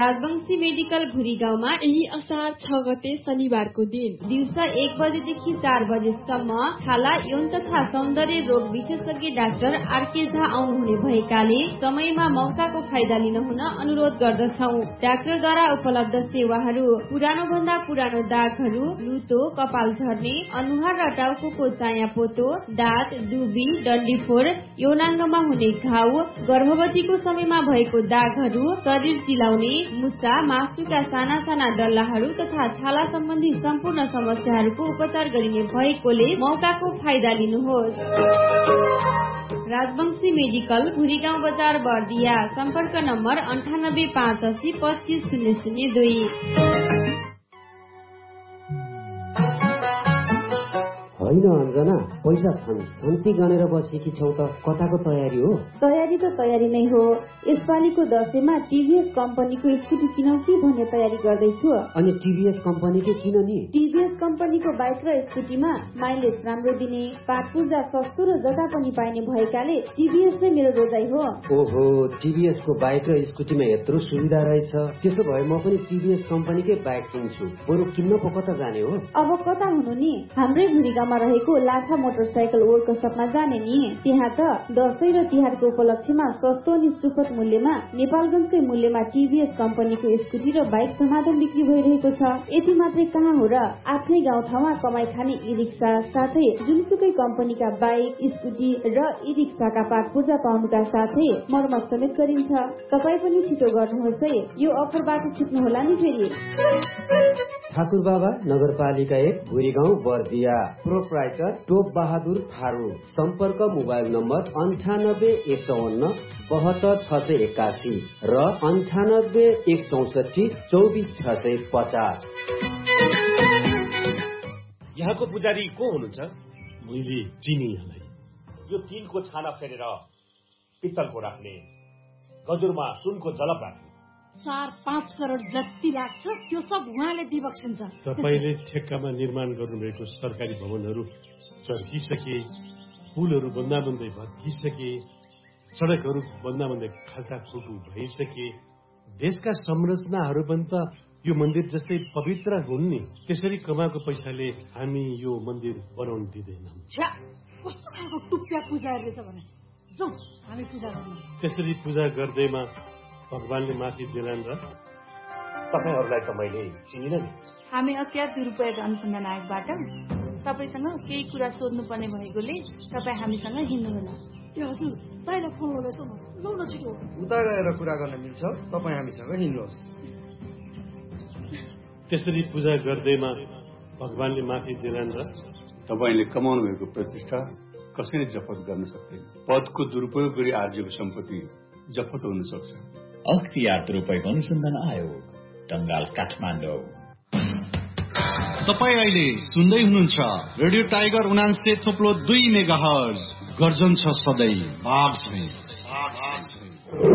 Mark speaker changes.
Speaker 1: Rajbanshi medical भुरी गाउँमा
Speaker 2: यही असार 6 गते शनिबारको दिन
Speaker 1: दिउँसो 1 बजेदेखि 4 बजेसम्म छाला यौन तथा सौन्दर्य रोग विशेषज्ञ डाक्टर आरके झा आउनुहुने भएकाले समयमा मौकाको फाइदा लिन हुन अनुरोध गर्दछौ। डाक्टरद्वारा उपलब्ध सेवाहरू पुरानो भन्दा पुरानो दागहरू, लुतो, कपाल झर्ने, अनुहार र टाउको चाया पोतो, दाँत, दुबी, डन्डीफोर, यौनाङ्गमा हुने घाउ, गर्भवतीको समयमा भएको दागहरू, शरीर चिलाउने, मुसा, मासुका साना साना डल्लाहरू तथा छाला सम्बन्धी सम्पूर्ण समस्याहरूको उपचार गरिने भएकोले मौकाको फाइदा लिनुहोस्। राजवंशी मेडिकल भुरीगाउँ बजार बर्दिया। सम्पर्क नम्बर 9858 250002।
Speaker 3: होइन अञ्जना, पैसा छन्, शान्ति गनेर बसेकी छौ त कताको तयारी हो?
Speaker 1: तयारी त तयारी नै हो। यसपालिको दशैंमा टिभीएस कम्पनीको स्कुटी किनौ कि भन्ने तयारी गर्दैछु।
Speaker 3: अनि टिभीएस कम्पनीको किन नि?
Speaker 1: टिभीएस कम्पनीको बाइक र स्कुटीमा माइलेज राम्रो दिने, पार्ट पुर्जा सस्तो र जता पनि पाइने भएकाले टिभीएस नै मेरो रोजाइ हो।
Speaker 3: ओहो, टिभीएस को बाइक र स्कुटीमा यत्रो सुविधा रहेछ। त्यसो भए म पनि टिभीएस कम्पनीकै बाइक किन्छु। बरु किन्न पो कता जाने हो?
Speaker 1: अब कता हुनु नि, हाम्रै भुरीगाउँमा रहेको लाठा मोटरसाइकल वर्कसपमा जाने नि। त्यहाँ त दशैं र तिहारको उपलक्ष्यमा सस्तो अनि सुपथ मूल्यमा नेपालगञ्जकै मूल्यमा टिभीएस कम्पनीको स्कुटी र बाइक समाधान बिक्री भइरहेको छ। यति मात्रै कहाँ हो र, आफ्नै गाउँठाउँमा कमाइ खाने ई रिक्सा साथै जुनसुकै कम्पनीका बाइक, स्कुटी र ई रिक्साका पार्ट पूर्जा पाउनुका साथै मर्मत समेत गरिन्छ। तपाई पनि छिटो गर्नुहोस् है, यो अफरबाट छुट्नुहोला नि फेरि।
Speaker 3: ठाकुर बाबा नगरपालिका 1 भुरीगाउँ बर्दिया। प्रोप्राइटर टोप बहादुर थारू। सम्पर्क मोबाइल नम्बर 9815 72681 र 9816 24650।
Speaker 4: यहाँको पुजारी को हुनुहुन्छ?
Speaker 5: मैले चिनिहरूलाई।
Speaker 4: यो तिलको छाना फेरेर पित्तलको राख्ने, गजुरमा सुनको जलप राख्ने,
Speaker 6: 4-5 करोड जति लाग्छ त्यो सब उहाँले दिइबक्सन्छ।
Speaker 5: तपाईले ठेक्कामा निर्माण गर्नुभएको सरकारी भवनहरू चर्किसके, पुलहरू बन्दा बन्दै भत्किसके, सडकहरू बन्दा बन्दै खाल्टाखुल्टु भइसके, देशका संरचनाहरू पनि त यो मन्दिर जस्तै पवित्र हुन् नि। त्यसरी कमाएको पैसाले हामी यो मन्दिर बनाउन दिँदैनौँ।
Speaker 6: कस्तो खालको टुप्पा पूजा रहेछ भने, जाउँ हामी पूजा गर्न।
Speaker 5: त्यसरी पूजा गर्दैमा भगवानले माथि दिलान् र?
Speaker 4: तपाईहरुलाई त मैले चिनिन नि।
Speaker 7: हामी अज्ञात दुरुपयोग अनुसन्धान आयोगबाट तपाईसँग केही कुरा सोध्नु पर्ने भएकोले तपाई हामीसँग हिँड्नुहोला।
Speaker 6: ए हजुर, ताइला फोन गर्दैछ, लौ न छिटो।
Speaker 8: उता गएर कुरा गर्न मिल्छ, तपाई हामीसँग हिँड्नुहोस्।
Speaker 5: त्यसरी पूजा गर्दैमा भगवानले माथि दिलान् र?
Speaker 9: तपाईले कमाउनु भएको प्रतिष्ठा कसैले जफत गर्न सक्दैन। पदको दुरुपयोग गरी आर्जिएको सम्पत्ति जफत हुन सक्छ।
Speaker 10: अख्तियार दुरुपयोग अनुसन्धान आयोग, टंगाल, काठमाडौँ।
Speaker 11: तपाई अहिले सुन्दै हुनुहुन्छ रेडियो टाइगर 89.2 मेगाहर्ज। गर्जन छ सधैँ बाघ